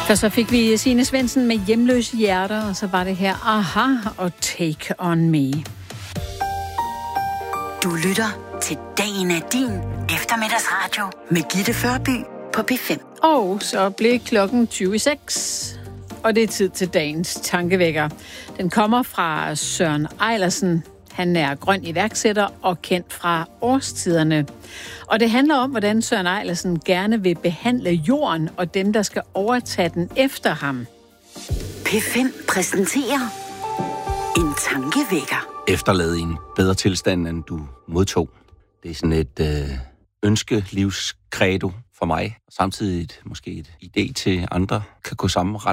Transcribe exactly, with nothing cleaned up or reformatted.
Først så fik vi Signe Svendsen med Hjemløse Hjerter, og så var det her Aha og Take On Me. Du lytter til Dagen er din eftermiddagsradio med Gitte Førby på P fem. Og så blev klokken tyve i seks, og det er tid til dagens tankevækker. Den kommer fra Søren Eilersen. Han er grøn iværksætter og kendt fra Årstiderne. Og det handler om, hvordan Søren Eilersen gerne vil behandle jorden og dem, der skal overtage den efter ham. P fem præsenterer en tankevækker. Efterlade i en bedre tilstand, end du modtog. Det er sådan et øh, ønskelivskredo for mig. Og samtidig et, måske et idé til andre kan gå samme ret.